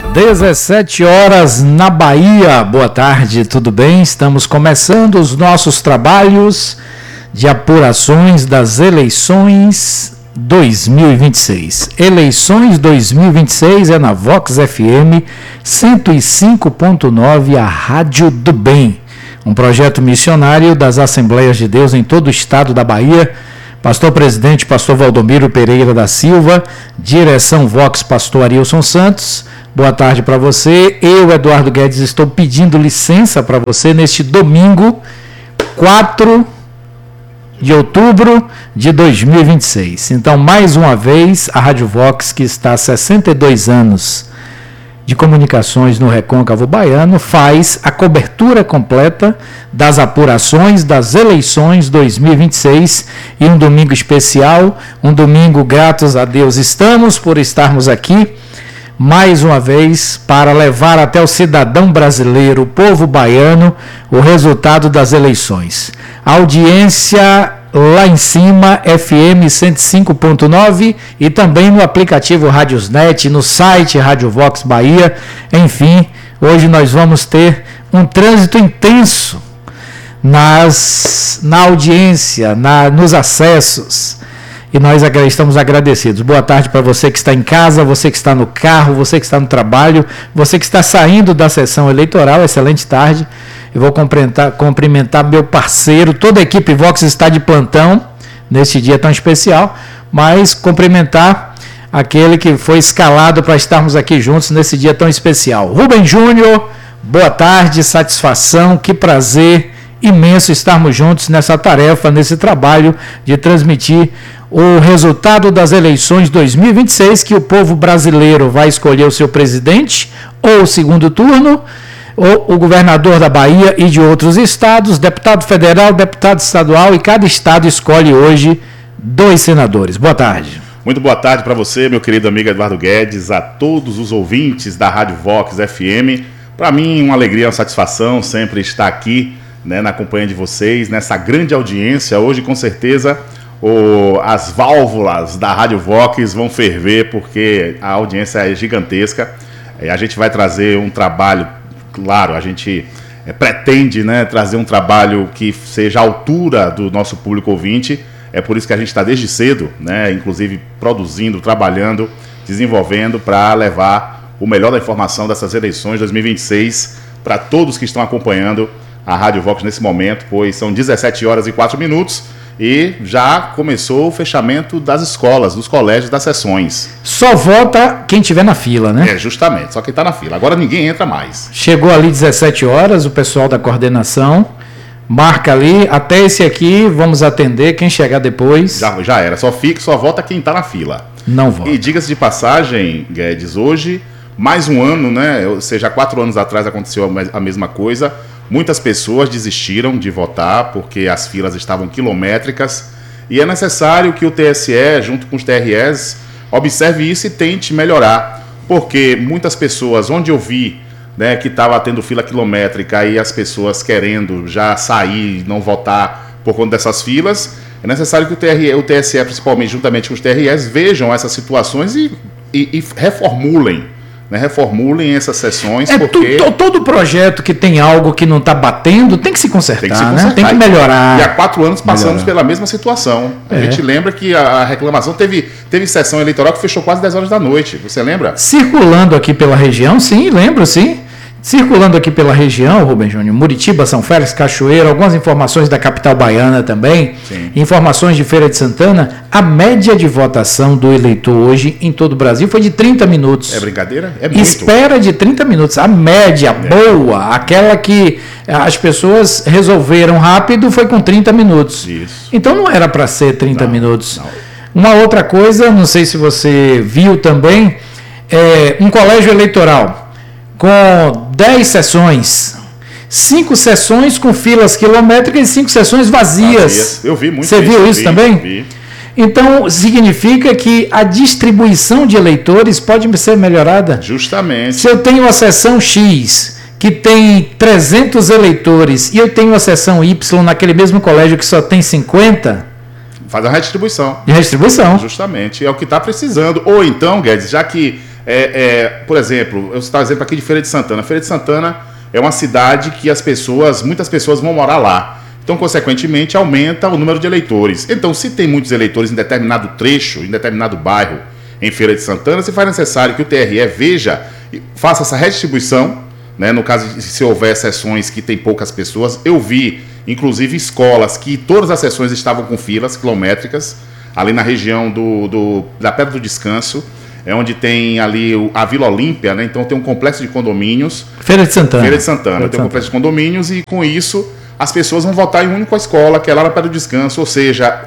17 horas na Bahia. Boa tarde, tudo bem? Estamos começando os nossos trabalhos de apurações das eleições 2026. Eleições 2026 é na Vox FM 105.9, a Rádio do Bem. Um projeto missionário das Assembleias de Deus em todo o estado da Bahia. Pastor presidente, pastor Valdomiro Pereira da Silva, direção Vox, pastor Arilson Santos. Boa tarde para você. Eu, Eduardo Guedes, estou pedindo licença para você neste domingo, 4 de outubro de 2026. Então, mais uma vez, a Rádio Vox, que está há 62 anos de comunicações no Recôncavo Baiano, faz a cobertura completa das apurações das eleições 2026 e um domingo especial, um domingo gratos a Deus estamos por estarmos aqui mais uma vez para levar até o cidadão brasileiro, o povo baiano, o resultado das eleições. A audiência lá em cima, FM 105.9 e também no aplicativo Radiosnet, no site Rádio Vox Bahia. Enfim, hoje nós vamos ter um trânsito intenso na audiência, nos acessos. E nós estamos agradecidos. Boa tarde para você que está em casa, você que está no carro, você que está no trabalho, você que está saindo da sessão eleitoral. Excelente tarde. Eu vou cumprimentar meu parceiro. Toda a equipe Vox está de plantão nesse dia tão especial, mas cumprimentar aquele que foi escalado para estarmos aqui juntos nesse dia tão especial. Rubem Júnior, boa tarde, satisfação, que prazer imenso estarmos juntos nessa tarefa, nesse trabalho de transmitir o resultado das eleições 2026, que o povo brasileiro vai escolher o seu presidente ou o segundo turno, ou o governador da Bahia e de outros estados, deputado federal, deputado estadual, e cada estado escolhe hoje 2 senadores. Boa tarde. Muito boa tarde para você, meu querido amigo Eduardo Guedes, a todos os ouvintes da Rádio Vox FM. Para mim, uma alegria, uma satisfação sempre estar aqui, na companhia de vocês, nessa grande audiência. Hoje, com certeza, as válvulas da Rádio Vox vão ferver, porque a audiência é gigantesca. A gente vai trazer um trabalho, claro, a gente pretende trazer um trabalho que seja à altura do nosso público ouvinte. É por isso que a gente está desde cedo, inclusive produzindo, trabalhando, desenvolvendo para levar o melhor da informação dessas eleições 2026 para todos que estão acompanhando a Rádio Vox nesse momento, pois são 17 horas e 4 minutos e já começou o fechamento das escolas, dos colégios, das sessões. Só vota quem estiver na fila, né? Justamente, só quem está na fila. Agora ninguém entra mais. Chegou ali 17 horas, o pessoal da coordenação marca ali, até esse aqui, vamos atender, quem chegar depois... Já era, só vota quem está na fila. Não vota. E diga-se de passagem, Guedes, hoje, mais um ano, ou seja, há 4 anos atrás aconteceu a mesma coisa. Muitas pessoas desistiram de votar porque as filas estavam quilométricas e é necessário que o TSE, junto com os TREs, observe isso e tente melhorar, porque muitas pessoas, onde eu vi que estava tendo fila quilométrica e as pessoas querendo já sair e não votar por conta dessas filas, é necessário que o TSE, principalmente juntamente com os TREs, vejam essas situações e reformulem. Reformulem essas sessões, porque... Todo projeto que tem algo que não está batendo tem que se consertar, tem que melhorar. E há 4 anos passamos pela mesma situação. A gente lembra que a reclamação teve sessão eleitoral que fechou quase 10 horas da noite. Você lembra? Circulando aqui pela região, sim, lembro, sim. Circulando aqui pela região, Rubem Júnior, Muritiba, São Félix, Cachoeira, algumas informações da capital baiana também, sim. Informações de Feira de Santana, a média de votação do eleitor hoje em todo o Brasil foi de 30 minutos. É brincadeira? É muito. Espera de 30 minutos. A média boa, aquela que as pessoas resolveram rápido, foi com 30 minutos. Isso. Então não era para ser 30 minutos. Não. Uma outra coisa, não sei se você viu também, um colégio eleitoral com 10 sessões, 5 sessões com filas quilométricas e 5 sessões vazias. Eu vi muito. Você viu isso também? Vi. Então, significa que a distribuição de eleitores pode ser melhorada? Justamente. Se eu tenho a sessão X, que tem 300 eleitores, e eu tenho a sessão Y naquele mesmo colégio que só tem 50... Faz a redistribuição. E redistribuição. Justamente, é o que está precisando. Ou então, Guedes, já que Por exemplo, eu citar um exemplo aqui de Feira de Santana. Feira de Santana é uma cidade que muitas pessoas vão morar lá. Então, consequentemente, aumenta o número de eleitores. Então, se tem muitos eleitores em determinado trecho, em determinado bairro, em Feira de Santana, se faz necessário que o TRE veja e faça essa redistribuição, né? No caso de se houver sessões que tem poucas pessoas. Eu vi, inclusive, escolas que todas as sessões estavam com filas quilométricas, ali na região da Pedra do Descanso, onde tem ali a Vila Olímpia, né? Então tem um complexo de condomínios. Feira de Santana. Tem um complexo de condomínios e, com isso, as pessoas vão votar em uma única escola, que é lá na Pedra do Descanso, ou seja,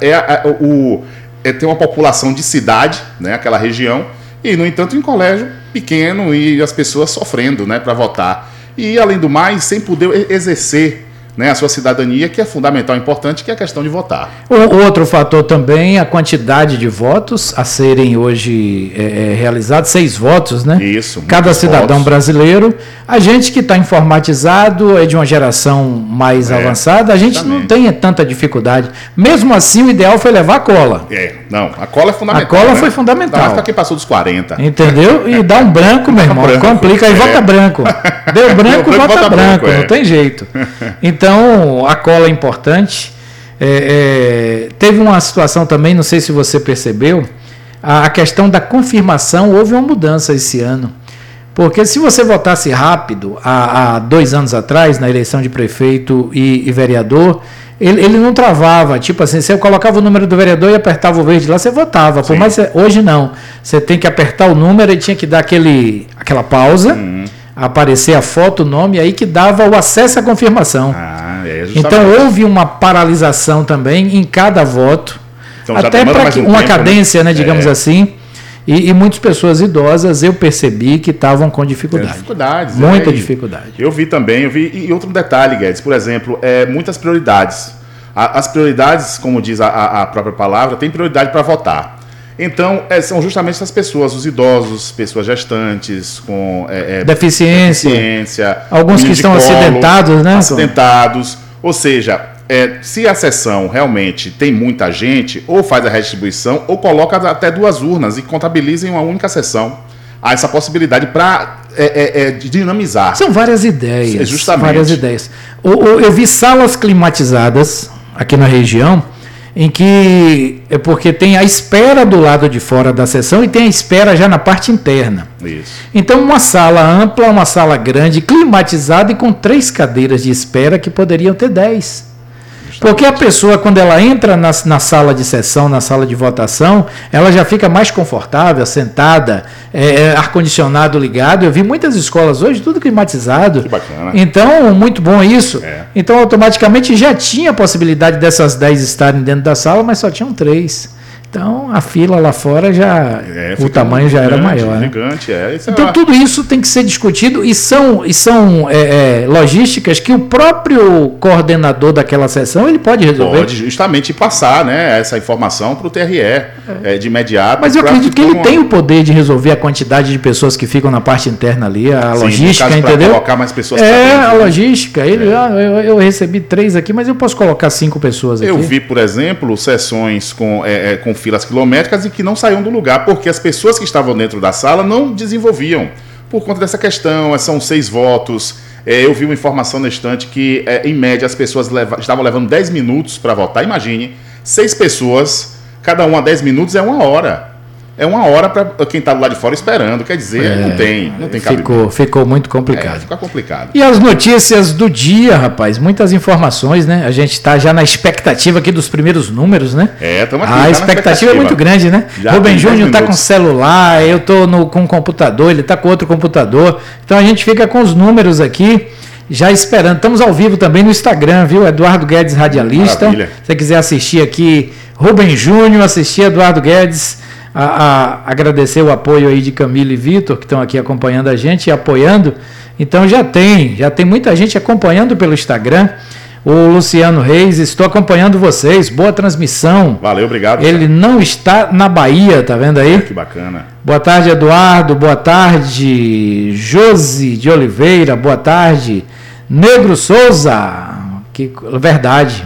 tem uma população de cidade, né, aquela região, e, no entanto, em colégio pequeno e as pessoas sofrendo, né, para votar. E, além do mais, sem poder exercer, né, a sua cidadania, que é fundamental e importante, que é a questão de votar. Outro fator também, a quantidade de votos a serem hoje realizados, 6 votos, né? Isso. Cada cidadão votos. brasileiro. A gente que está informatizado, é de uma geração mais avançada, a gente não tem tanta dificuldade. Mesmo assim, o ideal foi levar a cola. A cola é fundamental. A cola, né, foi fundamental. Ainda mais para quem passou dos 40. Entendeu? E dá um branco, meu irmão. Complica aí, vota branco. Deu branco, vota branco. Não tem jeito. Então, a cola é importante. Teve uma situação também, não sei se você percebeu, a questão da confirmação, houve uma mudança esse ano. Porque se você votasse rápido, há 2 anos atrás, na eleição de prefeito e vereador, ele não travava. Tipo assim, você colocava o número do vereador e apertava o verde lá, você votava. Por mais hoje não. Você tem que apertar o número e tinha que dar aquela pausa, aparecer a foto, o nome, aí que dava o acesso à confirmação. Então houve uma paralisação também em cada voto, então, até para uma cadência, né, digamos assim. E muitas pessoas idosas eu percebi que estavam com dificuldade. Muita dificuldade. Eu vi também, e outro detalhe, Guedes, por exemplo, muitas prioridades. As prioridades, como diz a própria palavra, tem prioridade para votar. Então, são justamente essas pessoas, os idosos, pessoas gestantes, com deficiência, alguns que estão acidentados, né? Acidentados, ou seja, se a sessão realmente tem muita gente, ou faz a redistribuição, ou coloca até 2 urnas e contabiliza em uma única sessão. Há essa possibilidade para dinamizar. São várias ideias. Justamente. Várias ideias. Eu vi salas climatizadas aqui na região, em que porque tem a espera do lado de fora da sessão e tem a espera já na parte interna. Isso. Então, uma sala ampla, uma sala grande, climatizada e com 3 cadeiras de espera que poderiam ter 10. Porque a pessoa, quando ela entra na sala de sessão, na sala de votação, ela já fica mais confortável, sentada, ar-condicionado ligado. Eu vi muitas escolas hoje, tudo climatizado. Que bacana. Então, muito bom isso. Então, automaticamente já tinha a possibilidade dessas 10 estarem dentro da sala, mas só tinham 3. Então, a fila lá fora o tamanho já era maior. Gigante, né? Então, tudo isso tem que ser discutido e são logísticas que o próprio coordenador daquela sessão ele pode resolver. Pode justamente passar, né, essa informação para o TRE de imediato. Mas eu acredito que ele tem o poder de resolver a quantidade de pessoas que ficam na parte interna ali, a logística, no caso, entendeu? Colocar mais pessoas a logística. Eu recebi 3 aqui, mas eu posso colocar 5 pessoas aqui. Eu vi, por exemplo, sessões com filas quilométricas e que não saíam do lugar, porque as pessoas que estavam dentro da sala não desenvolviam, por conta dessa questão. São 6 votos. Eu vi uma informação na estante que, em média, as pessoas estavam levando 10 minutos para votar. Imagine, 6 pessoas, cada uma 10 minutos é 1 hora. É 1 hora para quem está do lado de fora esperando. Quer dizer, não tem cabimento. Ficou muito complicado. Fica complicado. E as notícias do dia, rapaz? Muitas informações, né? A gente está já na expectativa aqui dos primeiros números, né? Estamos aqui. A expectativa é muito grande, né? Rubem Júnior está com celular, eu estou com um computador, ele está com outro computador. Então a gente fica com os números aqui, já esperando. Estamos ao vivo também no Instagram, viu? Eduardo Guedes Radialista. Maravilha. Se você quiser assistir aqui, Rubem Júnior, assistir Eduardo Guedes. Agradecer o apoio aí de Camila e Vitor, que estão aqui acompanhando a gente e apoiando. Então já tem muita gente acompanhando pelo Instagram. O Luciano Reis, estou acompanhando vocês, boa transmissão. Valeu, obrigado. Ele não está na Bahia, tá vendo aí? Que bacana. Boa tarde, Eduardo, boa tarde, Josi de Oliveira, boa tarde, Negro Souza, verdade,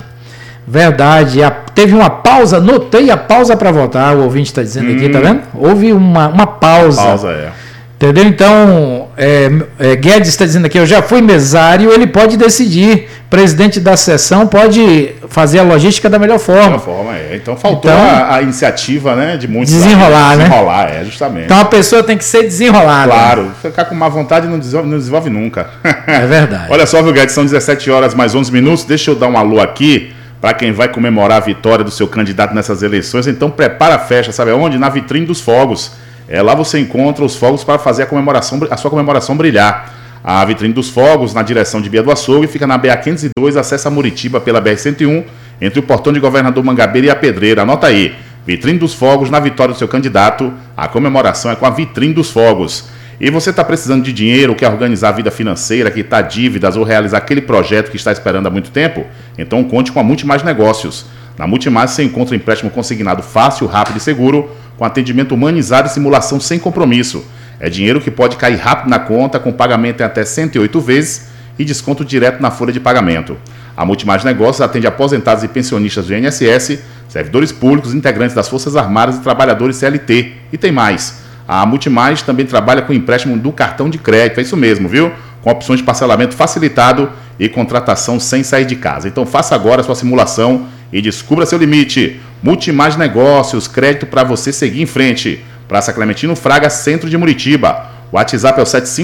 teve uma pausa, notei a pausa para votar, o ouvinte está dizendo aqui, tá vendo? Houve uma pausa. Entendeu? Então, Guedes está dizendo aqui, eu já fui mesário, ele pode decidir, presidente da sessão pode fazer a logística da melhor forma. Então faltou a iniciativa, né, de muitos. Desenrolar, né? Desenrolar, justamente. Então a pessoa tem que ser desenrolada. Claro, ficar com má vontade não desenvolve nunca. É verdade. Olha só, viu, Guedes, são 17 horas mais 11 minutos, deixa eu dar um alô aqui para quem vai comemorar a vitória do seu candidato nessas eleições. Então prepara a festa, sabe aonde? Na vitrine dos fogos. Lá você encontra os fogos para fazer a sua comemoração brilhar. A vitrine dos fogos, na direção de Bia do Açougue, fica na BA-502, acessa Muritiba pela BR-101, entre o portão de Governador Mangabeira e a Pedreira. Anota aí, vitrine dos fogos, na vitória do seu candidato, a comemoração é com a vitrine dos fogos. E você está precisando de dinheiro, quer organizar a vida financeira, quitar dívidas ou realizar aquele projeto que está esperando há muito tempo? Então conte com a Multimais Negócios. Na Multimais você encontra um empréstimo consignado fácil, rápido e seguro, com atendimento humanizado e simulação sem compromisso. É dinheiro que pode cair rápido na conta, com pagamento em até 108 vezes e desconto direto na folha de pagamento. A Multimais Negócios atende aposentados e pensionistas do INSS, servidores públicos, integrantes das Forças Armadas e trabalhadores CLT. E tem mais. A Multimais também trabalha com empréstimo do cartão de crédito, é isso mesmo, viu? Com opções de parcelamento facilitado e contratação sem sair de casa. Então faça agora a sua simulação e descubra seu limite. Multimais Negócios, crédito para você seguir em frente. Praça Clementino Fraga, centro de Muritiba. O WhatsApp é o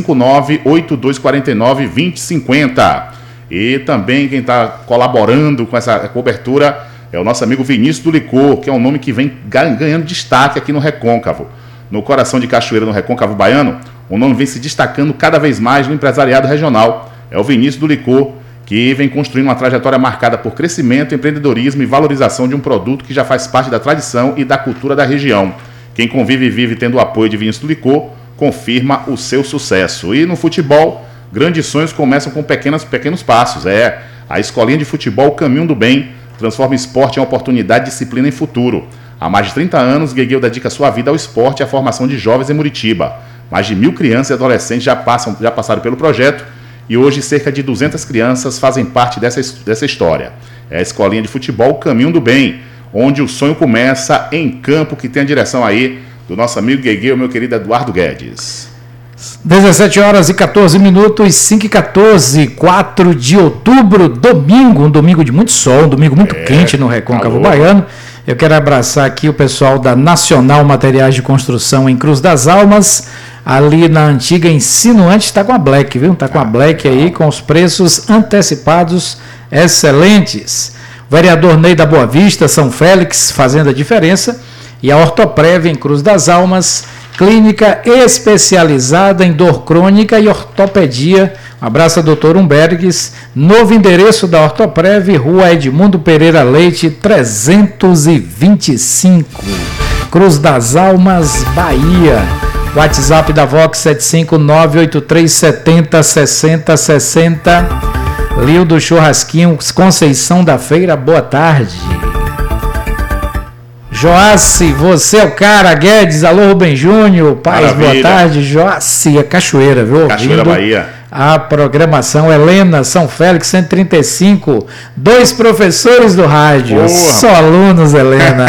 759-8249-2050. E também quem está colaborando com essa cobertura é o nosso amigo Vinícius do Licor, que é um nome que vem ganhando destaque aqui no Recôncavo. No coração de Cachoeira, no Recôncavo Baiano, o nome vem se destacando cada vez mais no empresariado regional. É o Vinícius do Licor, que vem construindo uma trajetória marcada por crescimento, empreendedorismo e valorização de um produto que já faz parte da tradição e da cultura da região. Quem convive e vive tendo o apoio de Vinícius do Licor, confirma o seu sucesso. E no futebol, grandes sonhos começam com pequenos passos. A escolinha de futebol Caminho do Bem transforma esporte em oportunidade, disciplina em futuro. Há mais de 30 anos, Guegueu dedica sua vida ao esporte e à formação de jovens em Muritiba. Mais de 1.000 crianças e adolescentes já passaram pelo projeto e hoje cerca de 200 crianças fazem parte dessa história. É a escolinha de futebol Caminho do Bem, onde o sonho começa em campo, que tem a direção aí do nosso amigo Guegueu, meu querido Eduardo Guedes. 17 horas e 14 minutos, 5h14, 4 de outubro, domingo, um domingo de muito sol, um domingo muito quente no Recôncavo Baiano. Eu quero abraçar aqui o pessoal da Nacional Materiais de Construção em Cruz das Almas, ali na antiga Insinuante, está com a Black, viu? Está com a Black aí, com os preços antecipados excelentes. O vereador Ney da Boa Vista, São Félix, fazendo a diferença, e a Ortoprev em Cruz das Almas, clínica especializada em dor crônica e ortopedia. Um abraço ao Dr. Humbergues. Novo endereço da Ortoprev, Rua Edmundo Pereira Leite, 325, Cruz das Almas, Bahia. WhatsApp da Vox 75983706060. Lio do Churrasquinho, Conceição da Feira, boa tarde. Joaci, você é o cara, Guedes, alô Rubem Júnior, paz, boa tarde. Joaci, é Cachoeira, viu? Cachoeira, Bahia. A programação, Helena, São Félix, 135, 2 professores do rádio, só alunos, Helena.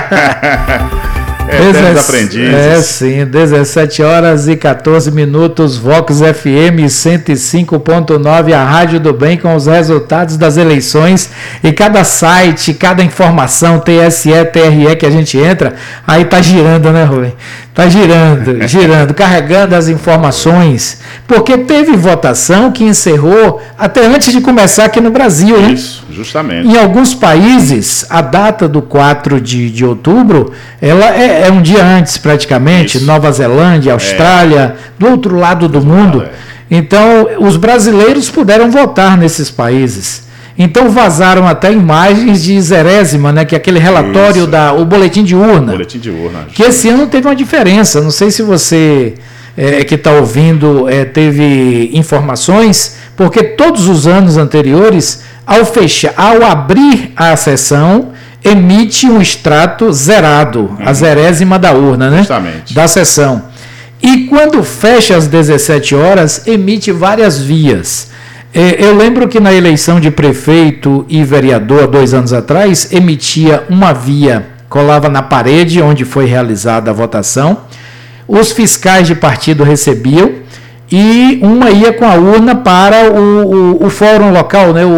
Aprendizes. Sim, 17 horas e 14 minutos, Vox FM 105.9, a Rádio do Bem, com os resultados das eleições, e cada site, cada informação, TSE, TRE que a gente entra, aí tá girando, né, Rui? Tá girando, carregando as informações, porque teve votação que encerrou até antes de começar aqui no Brasil, né? Isso, justamente. Em alguns países, a data do 4 de outubro, ela é um dia antes, praticamente. Isso. Nova Zelândia, Austrália, do outro lado do mundo. Então, os brasileiros puderam votar nesses países. Então, vazaram até imagens de Zerésima, né, que é aquele relatório, o boletim de urna. Boletim de urna. Que esse ano teve uma diferença. Não sei se você que está ouvindo teve informações, porque todos os anos anteriores, ao abrir a sessão, emite um extrato zerado, a zerésima da urna, né? Justamente. Da sessão. E quando fecha às 17 horas, emite várias vias. Eu lembro que na eleição de prefeito e vereador, há 2 anos atrás, emitia uma via, colava na parede onde foi realizada a votação, os fiscais de partido recebiam, e uma ia com a urna para o fórum local, né?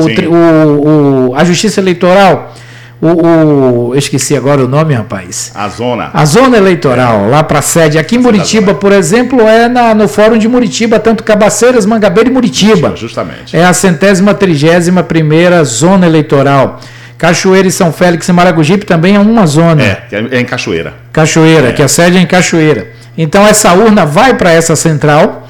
A Justiça Eleitoral. Eu esqueci agora o nome, rapaz. A zona eleitoral, lá para a sede. Aqui em Muritiba, por exemplo, é no Fórum de Muritiba, tanto Cabaceiras, Mangabeira e Muritiba. Justamente. É a 131ª zona eleitoral. Cachoeira e São Félix e Maragogipe também é uma zona. É em Cachoeira. Que a sede é em Cachoeira. Então essa urna vai para essa central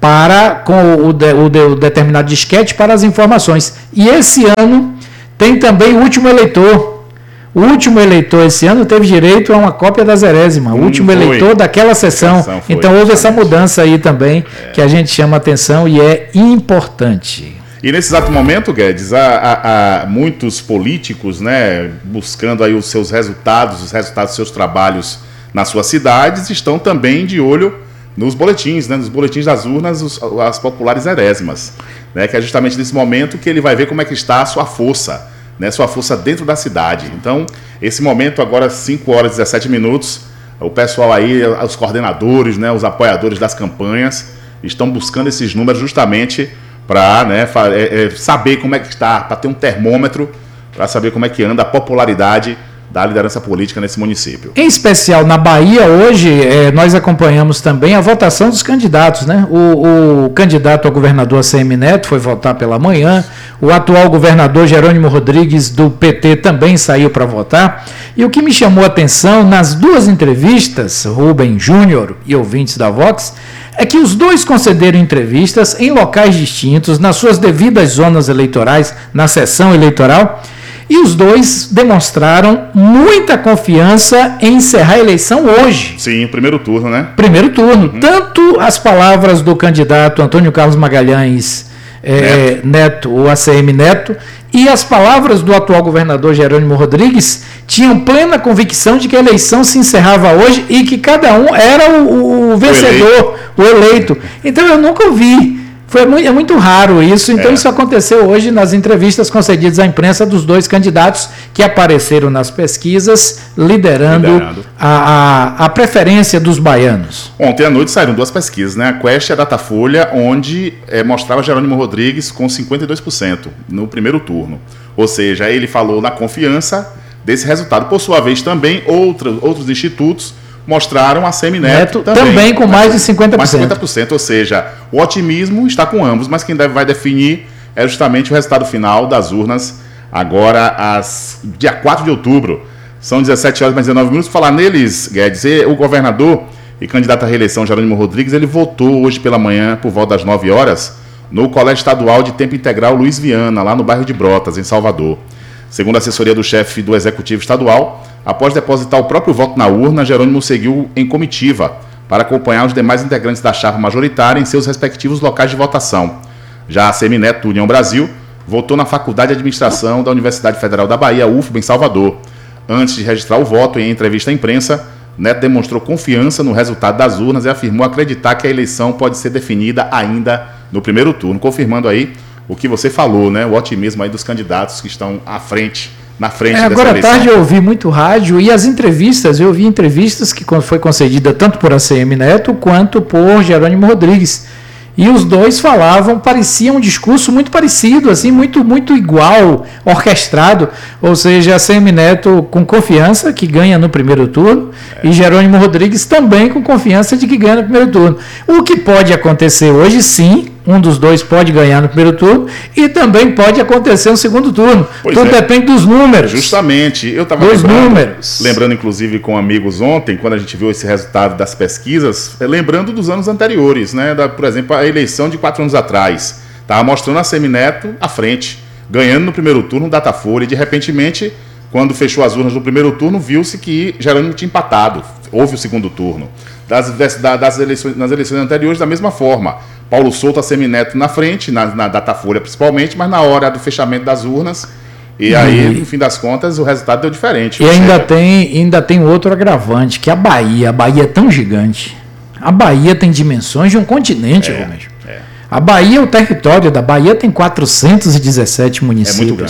com o determinado disquete para as informações. E esse ano tem também o último eleitor. O último eleitor esse ano teve direito a uma cópia da zerésima. O último eleitor daquela sessão. Então houve essa mudança aí também, que a gente chama atenção e é importante. E nesse exato momento, Guedes, há muitos políticos, né, buscando aí os seus resultados, os resultados dos seus trabalhos nas suas cidades, estão também de olho nos boletins, né, nos boletins das urnas, as populares zerésimas, né, que é justamente nesse momento que ele vai ver como é que está a sua força, né, sua força dentro da cidade. Então, esse momento agora, 5 horas e 17 minutos, o pessoal aí, os coordenadores, né, os apoiadores das campanhas, estão buscando esses números justamente para, né, saber como é que está, para ter um termômetro, para saber como é que anda a popularidade da liderança política nesse município. Em especial na Bahia, hoje, nós acompanhamos também a votação dos candidatos, né? O candidato a governador ACM Neto foi votar pela manhã, o atual governador Jerônimo Rodrigues, do PT, também saiu para votar, e o que me chamou a atenção nas duas entrevistas, Rubem Júnior e ouvintes da Vox, é que os dois concederam entrevistas em locais distintos, nas suas devidas zonas eleitorais, na sessão eleitoral, e os dois demonstraram muita confiança em encerrar a eleição hoje. Sim, primeiro turno, né? Primeiro turno. Tanto as palavras do candidato Antônio Carlos Magalhães Neto, o ACM Neto, e as palavras do atual governador Jerônimo Rodrigues tinham plena convicção de que a eleição se encerrava hoje e que cada um era o vencedor, o eleito. Então eu nunca ouvi. É muito raro isso, então isso aconteceu hoje nas entrevistas concedidas à imprensa dos dois candidatos que apareceram nas pesquisas, liderando. A preferência dos baianos. Ontem à noite saíram duas pesquisas, né? A Quest e a Datafolha, onde mostrava Jerônimo Rodrigues com 52% no primeiro turno. Ou seja, ele falou na confiança desse resultado. Por sua vez, também outros institutos mostraram a ACM Neto também com mais de 50%. Mais 50%, ou seja, o otimismo está com ambos, mas quem vai definir é justamente o resultado final das urnas, agora, dia 4 de outubro. São 17 horas mais 19 minutos. Falar neles, Guedes, o governador e candidato à reeleição, Jerônimo Rodrigues, ele votou hoje pela manhã, por volta das 9 horas, no Colégio Estadual de Tempo Integral Luiz Viana, lá no bairro de Brotas, em Salvador. Segundo a assessoria do chefe do Executivo Estadual, após depositar o próprio voto na urna, Jerônimo seguiu em comitiva para acompanhar os demais integrantes da chapa majoritária em seus respectivos locais de votação. Já a ACM Neto, União Brasil, votou na Faculdade de Administração da Universidade Federal da Bahia, UFBA, em Salvador. Antes de registrar o voto em entrevista à imprensa, Neto demonstrou confiança no resultado das urnas e afirmou acreditar que a eleição pode ser definida ainda no primeiro turno, confirmando aí o que você falou, né? O otimismo aí dos candidatos que estão na frente dessa eleição. Agora à tarde eu ouvi muito rádio e as entrevistas, eu ouvi entrevistas que foi concedida tanto por ACM Neto quanto por Jerônimo Rodrigues. E os dois parecia um discurso muito parecido, assim, muito, muito igual, orquestrado. Ou seja, ACM Neto com confiança que ganha no primeiro turno e Jerônimo Rodrigues também com confiança de que ganha no primeiro turno. O que pode acontecer hoje, sim, um dos dois pode ganhar no primeiro turno e também pode acontecer no segundo turno. Tudo depende dos números. Justamente. Eu estava lembrando, inclusive, com amigos ontem, quando a gente viu esse resultado das pesquisas, lembrando dos anos anteriores, né? Por exemplo, a eleição de 4 anos atrás. Estava mostrando a ACM Neto à frente, ganhando no primeiro turno o Datafolha, e de repentemente, quando fechou as urnas no primeiro turno, viu-se que Jerônimo tinha empatado. Houve o segundo turno. Nas eleições anteriores, da mesma forma. Paulo Souto, ACM Neto na frente, na Datafolha principalmente, mas na hora do fechamento das urnas, e aí, no fim das contas, o resultado deu diferente. E ainda tem outro agravante, que a Bahia é tão gigante. A Bahia tem dimensões de um continente, Rubens. A Bahia, o território da Bahia tem 417 municípios. É muito grande.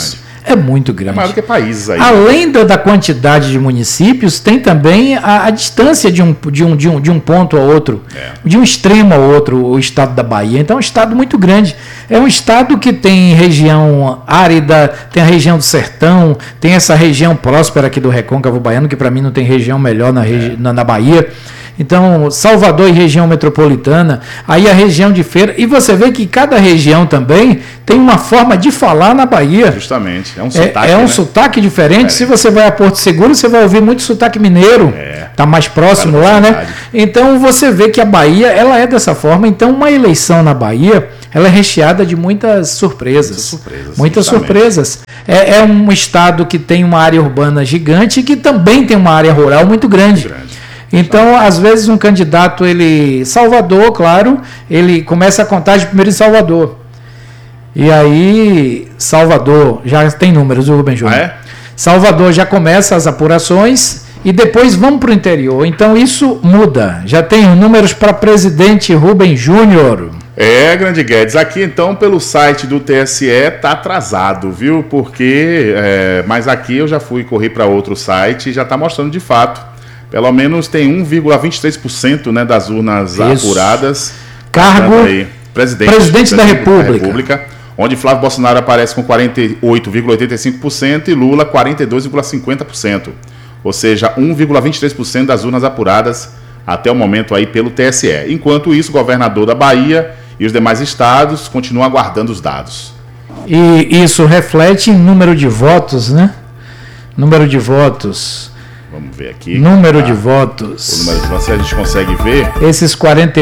é muito grande. É maior do que países aí. Além da quantidade de municípios, tem também a distância de um ponto ao outro, de um extremo ao outro, o estado da Bahia. Então é um estado muito grande. É um estado que tem região árida, tem a região do sertão, tem essa região próspera aqui do Recôncavo Baiano, que para mim não tem região melhor na Bahia. Então, Salvador e região metropolitana, aí a região de Feira, e você vê que cada região também tem uma forma de falar na Bahia. Justamente, é um sotaque, sotaque diferente. Se você vai a Porto Seguro, você vai ouvir muito sotaque mineiro, está mais próximo lá, né? Então, você vê que a Bahia, ela é dessa forma. Então, uma eleição na Bahia, ela é recheada de muitas surpresas. Muitas surpresas. É um estado que tem uma área urbana gigante e que também tem uma área rural muito grande. Então, às vezes, um candidato, Salvador, claro, ele começa a contagem primeiro em Salvador. E aí, Salvador, já tem números, o Rubem Júnior. Salvador já começa as apurações e depois vamos para o interior. Então, isso muda. Já tem números para presidente Rubem Júnior. Grande Guedes. Aqui, então, pelo site do TSE, está atrasado, viu? Porque, mas aqui eu já fui correr para outro site e já está mostrando de fato. Pelo menos tem 1,23%, né, das urnas apuradas. Cargo presidente da República. Onde Flávio Bolsonaro aparece com 48,85% e Lula 42,50%. Ou seja, 1,23% das urnas apuradas até o momento aí pelo TSE. Enquanto isso, o governador da Bahia e os demais estados continuam aguardando os dados. E isso reflete em número de votos, né? Número de votos. Vamos ver aqui. Número de votos. O número de votos, a gente consegue ver. Esses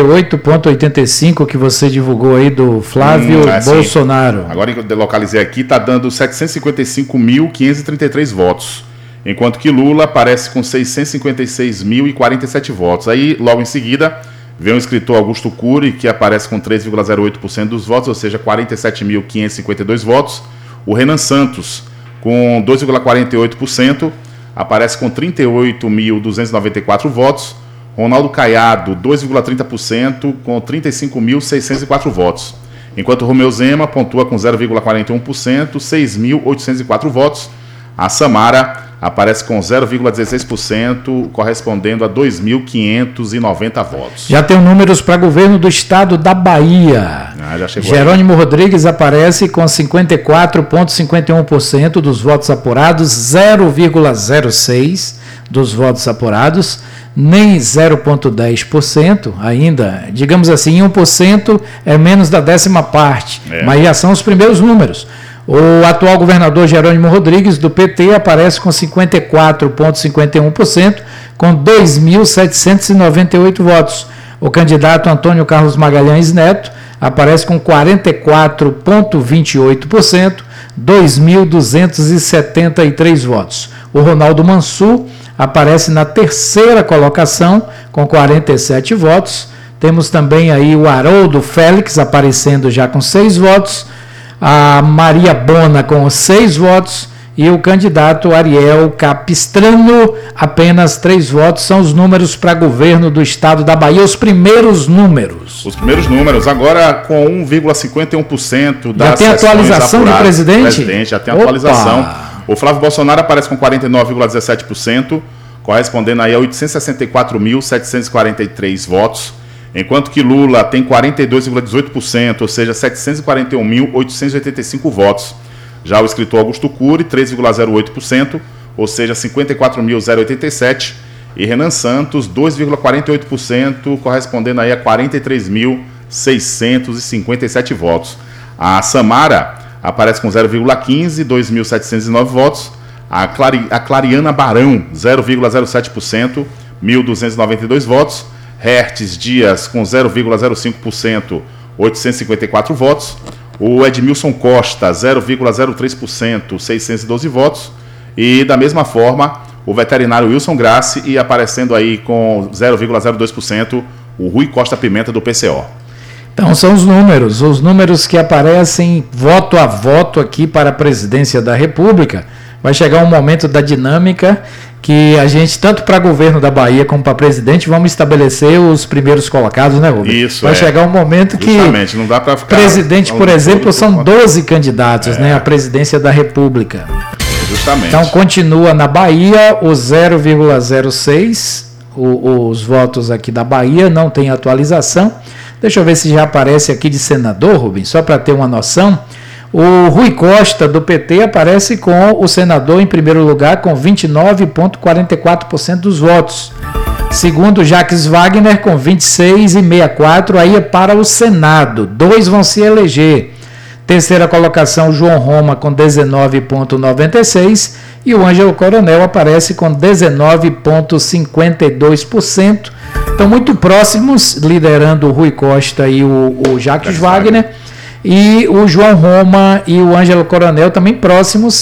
48,85 que você divulgou aí do Flávio Bolsonaro. Agora que eu localizei aqui, está dando 755.533 votos. Enquanto que Lula aparece com 656.047 votos. Aí, logo em seguida, vem o escritor Augusto Cury, que aparece com 3,08% dos votos, ou seja, 47.552 votos. O Renan Santos, com 2,48%. Aparece com 38.294 votos. Ronaldo Caiado, 2,30%, com 35.604 votos. Enquanto Romeu Zema pontua com 0,41%, 6.804 votos. A Samara aparece com 0,16%, correspondendo a 2.590 votos. Já tem números para governo do estado da Bahia. Já chegou. Jerônimo Rodrigues aparece com 54,51% dos votos apurados, 0,06% dos votos apurados, nem 0,10% ainda. Digamos assim, 1% é menos da 10ª parte, mas já são os primeiros números. O atual governador Jerônimo Rodrigues, do PT, aparece com 54,51%, com 2.798 votos. O candidato Antônio Carlos Magalhães Neto aparece com 44,28%, 2.273 votos. O Ronaldo Mansur aparece na 3ª colocação, com 47 votos. Temos também aí o Haroldo Félix aparecendo já com 6 votos. A Maria Bona com 6 votos e o candidato Ariel Capistrano apenas 3 votos. São os números para governo do estado da Bahia, os primeiros números. Os primeiros números, agora com 1,51% das já tem atualização do presidente? Já tem atualização. O Flávio Bolsonaro aparece com 49,17%, correspondendo aí a 864.743 votos. Enquanto que Lula tem 42,18%, ou seja, 741.885 votos. Já o escritor Augusto Cury, 3,08%, ou seja, 54.087. E Renan Santos, 2,48%, correspondendo aí a 43.657 votos. A Samara aparece com 0,15%, 2.709 votos. A Clariana Barão, 0,07%, 1.292 votos. Hertz Dias com 0,05%, 854 votos. O Edmilson Costa, 0,03%, 612 votos. E da mesma forma, o veterinário Wilson Grassi e aparecendo aí com 0,02%, o Rui Costa Pimenta do PCO. Então são os números que aparecem voto a voto aqui para a presidência da República. Vai chegar um momento da dinâmica que a gente, tanto para governo da Bahia como para presidente, vamos estabelecer os primeiros colocados, né, Rubens? Isso, vai chegar um momento que justamente, não dá para ficar... Presidente, por exemplo, são 12 candidatos, né, à presidência da República. Justamente. Então, continua na Bahia o 0,06, os votos aqui da Bahia, não tem atualização. Deixa eu ver se já aparece aqui de senador, Rubens, só para ter uma noção. O Rui Costa, do PT, aparece com o senador em primeiro lugar, com 29,44% dos votos. Segundo, Jacques Wagner, com 26,64%, aí é para o Senado. 2 vão se eleger. Terceira colocação, João Roma, com 19,96%. E o Ângelo Coronel aparece com 19,52%. Estão muito próximos, liderando o Rui Costa e o Jacques Wagner. E o João Roma e o Ângelo Coronel também próximos,